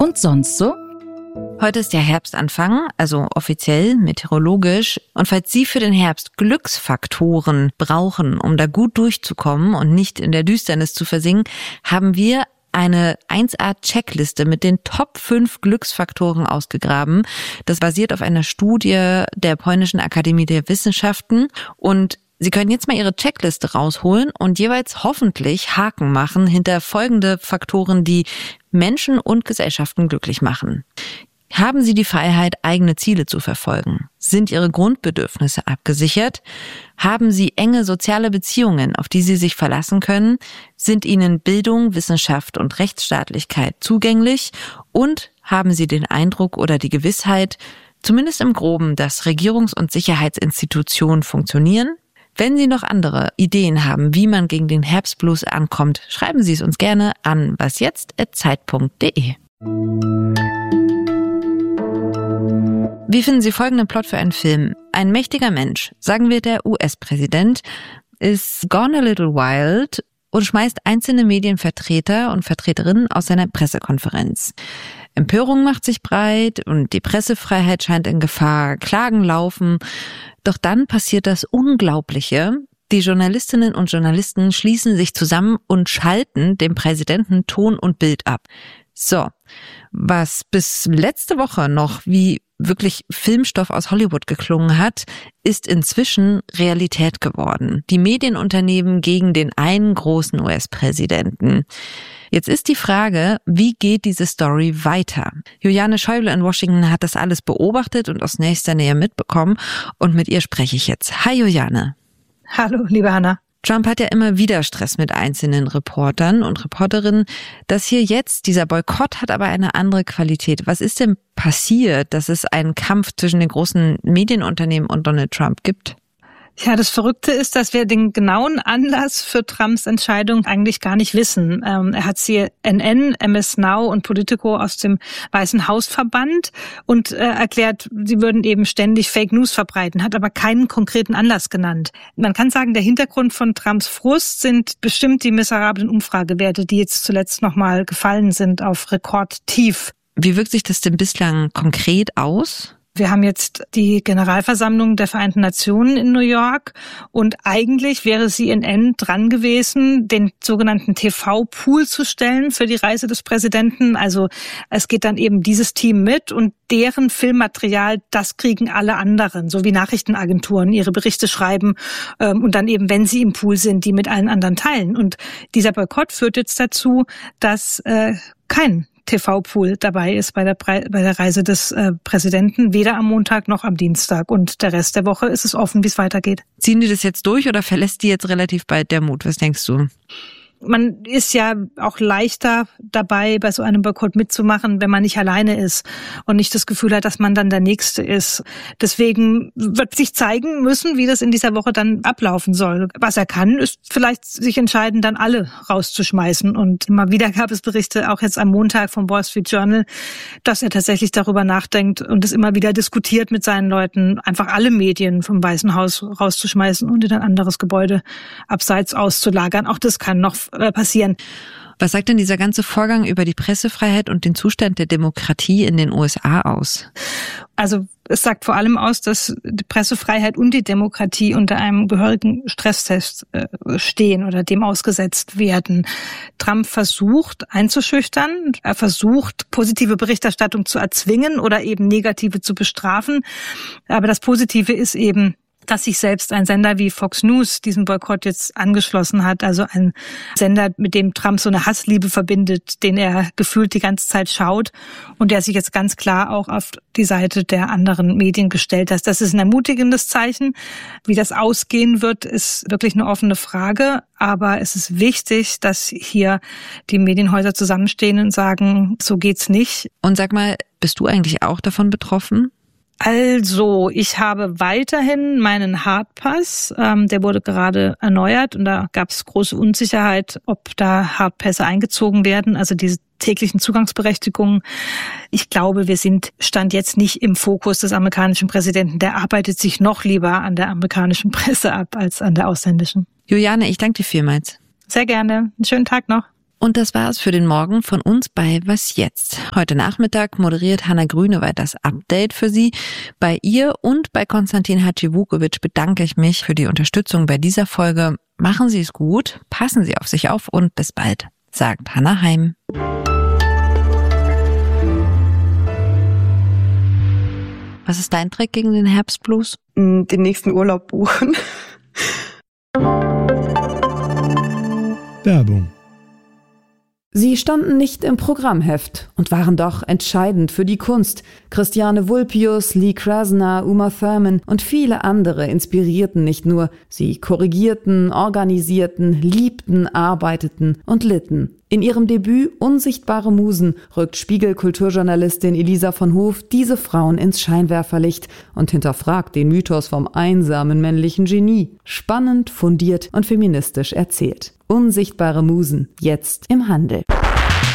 und sonst so? Heute ist ja Herbstanfang, also offiziell meteorologisch. Und falls Sie für den Herbst Glücksfaktoren brauchen, um da gut durchzukommen und nicht in der Düsternis zu versinken, haben wir eine 1A-Checkliste mit den Top 5 Glücksfaktoren ausgegraben. Das basiert auf einer Studie der Polnischen Akademie der Wissenschaften. Und Sie können jetzt mal Ihre Checkliste rausholen und jeweils hoffentlich Haken machen hinter folgende Faktoren, die Menschen und Gesellschaften glücklich machen. Haben Sie die Freiheit, eigene Ziele zu verfolgen? Sind Ihre Grundbedürfnisse abgesichert? Haben Sie enge soziale Beziehungen, auf die Sie sich verlassen können? Sind Ihnen Bildung, Wissenschaft und Rechtsstaatlichkeit zugänglich? Und haben Sie den Eindruck oder die Gewissheit, zumindest im Groben, dass Regierungs- und Sicherheitsinstitutionen funktionieren? Wenn Sie noch andere Ideen haben, wie man gegen den Herbstblues ankommt, schreiben Sie es uns gerne an wasjetzt@zeit.de. Wie finden Sie folgenden Plot für einen Film? Ein mächtiger Mensch, sagen wir der US-Präsident, ist gone a little wild und schmeißt einzelne Medienvertreter und Vertreterinnen aus seiner Pressekonferenz. Empörung macht sich breit und die Pressefreiheit scheint in Gefahr, Klagen laufen. Doch dann passiert das Unglaubliche. Die Journalistinnen und Journalisten schließen sich zusammen und schalten dem Präsidenten Ton und Bild ab. So, was bis letzte Woche noch wie wirklich Filmstoff aus Hollywood geklungen hat, ist inzwischen Realität geworden. Die Medienunternehmen gegen den einen großen US-Präsidenten. Jetzt ist die Frage, wie geht diese Story weiter? Juliane Schäuble in Washington hat das alles beobachtet und aus nächster Nähe mitbekommen und mit ihr spreche ich jetzt. Hi Juliane. Hallo, liebe Hanna. Trump hat ja immer wieder Stress mit einzelnen Reportern und Reporterinnen. Das hier jetzt, dieser Boykott hat aber eine andere Qualität. Was ist denn passiert, dass es einen Kampf zwischen den großen Medienunternehmen und Donald Trump gibt? Ja, das Verrückte ist, dass wir den genauen Anlass für Trumps Entscheidung eigentlich gar nicht wissen. Er hat CNN, MS Now und Politico aus dem Weißen Haus verbannt und erklärt, sie würden eben ständig Fake News verbreiten, hat aber keinen konkreten Anlass genannt. Man kann sagen, der Hintergrund von Trumps Frust sind bestimmt die miserablen Umfragewerte, die jetzt zuletzt nochmal gefallen sind auf Rekordtief. Wie wirkt sich das denn bislang konkret aus? Wir haben jetzt die Generalversammlung der Vereinten Nationen in New York und eigentlich wäre CNN dran gewesen, den sogenannten TV-Pool zu stellen für die Reise des Präsidenten. Also es geht dann eben dieses Team mit und deren Filmmaterial, das kriegen alle anderen, so wie Nachrichtenagenturen ihre Berichte schreiben und dann eben, wenn sie im Pool sind, die mit allen anderen teilen. Und dieser Boykott führt jetzt dazu, dass kein TV-Pool dabei ist bei der Reise des Präsidenten, weder am Montag noch am Dienstag. Und der Rest der Woche ist es offen, wie es weitergeht. Ziehen die das jetzt durch oder verlässt die jetzt relativ bald der Mut? Was denkst du? Man ist ja auch leichter dabei, bei so einem Boykott mitzumachen, wenn man nicht alleine ist und nicht das Gefühl hat, dass man dann der Nächste ist. Deswegen wird sich zeigen müssen, wie das in dieser Woche dann ablaufen soll. Was er kann, ist vielleicht sich entscheiden, dann alle rauszuschmeißen. Und immer wieder gab es Berichte, auch jetzt am Montag vom Wall Street Journal, dass er tatsächlich darüber nachdenkt und es immer wieder diskutiert mit seinen Leuten, einfach alle Medien vom Weißen Haus rauszuschmeißen und in ein anderes Gebäude abseits auszulagern. Auch das kann noch passieren. Was sagt denn dieser ganze Vorgang über die Pressefreiheit und den Zustand der Demokratie in den USA aus? Also es sagt vor allem aus, dass die Pressefreiheit und die Demokratie unter einem gehörigen Stresstest stehen oder dem ausgesetzt werden. Trump versucht einzuschüchtern, er versucht positive Berichterstattung zu erzwingen oder eben negative zu bestrafen. Aber das Positive ist eben, dass sich selbst ein Sender wie Fox News diesem Boykott jetzt angeschlossen hat. Also ein Sender, mit dem Trump so eine Hassliebe verbindet, den er gefühlt die ganze Zeit schaut und der sich jetzt ganz klar auch auf die Seite der anderen Medien gestellt hat. Das ist ein ermutigendes Zeichen. Wie das ausgehen wird, ist wirklich eine offene Frage. Aber es ist wichtig, dass hier die Medienhäuser zusammenstehen und sagen, so geht's nicht. Und sag mal, bist du eigentlich auch davon betroffen? Also, ich habe weiterhin meinen Hardpass, der wurde gerade erneuert und da gab es große Unsicherheit, ob da Hardpässe eingezogen werden, also diese täglichen Zugangsberechtigungen. Ich glaube, wir sind Stand jetzt nicht im Fokus des amerikanischen Präsidenten. Der arbeitet sich noch lieber an der amerikanischen Presse ab als an der ausländischen. Juliane, ich danke dir vielmals. Sehr gerne. Einen schönen Tag noch. Und das war's für den Morgen von uns bei Was jetzt? Heute Nachmittag moderiert Hanna Grünewald das Update für Sie. Bei ihr und bei Konstantin Hadživuković bedanke ich mich für die Unterstützung bei dieser Folge. Machen Sie es gut, passen Sie auf sich auf und bis bald, sagt Hanna Heim. Was ist dein Trick gegen den Herbstblues? Den nächsten Urlaub buchen. Werbung. Sie standen nicht im Programmheft und waren doch entscheidend für die Kunst. Christiane Vulpius, Lee Krasner, Uma Thurman und viele andere inspirierten nicht nur, sie korrigierten, organisierten, liebten, arbeiteten und litten. In ihrem Debüt Unsichtbare Musen rückt Spiegel-Kulturjournalistin Elisa von Hoof diese Frauen ins Scheinwerferlicht und hinterfragt den Mythos vom einsamen männlichen Genie. Spannend, fundiert und feministisch erzählt. Unsichtbare Musen, jetzt im Handel.